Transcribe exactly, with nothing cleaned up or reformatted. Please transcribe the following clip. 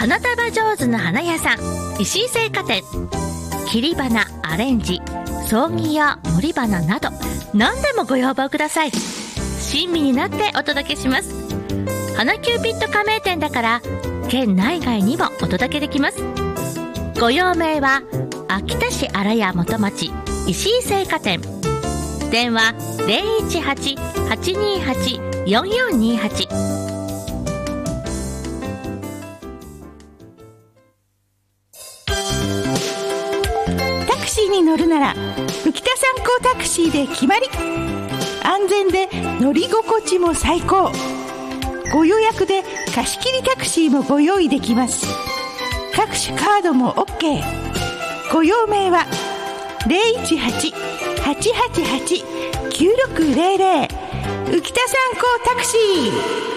花束上手な花屋さん石井製菓店。切り花、アレンジ、葬儀や盛り花など何でもご要望ください。親身になってお届けします。花キューピット加盟店だから県内外にもお届けできます。ご用命は秋田市新屋元町石井製菓店。電話 ゼロいちはち はちにはち よんよんにはち。 タクシーに乗るなら浮田観光タクシーで決まり。安全で乗り心地も最高。ご予約で貸し切りタクシーもご用意できます。各種カードも OK。 ご用命はゼロいちはち はちはちはち きゅうろくゼロゼロ。浮田観光タクシー。